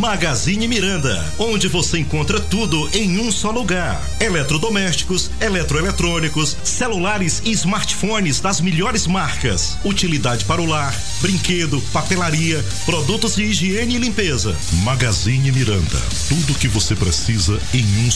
Magazine Miranda, onde você encontra tudo em um só lugar. Eletrodomésticos, eletroeletrônicos, celulares e smartphones das melhores marcas. Utilidade para o lar, brinquedo, papelaria, produtos de higiene e limpeza. Magazine Miranda, tudo o que você precisa em um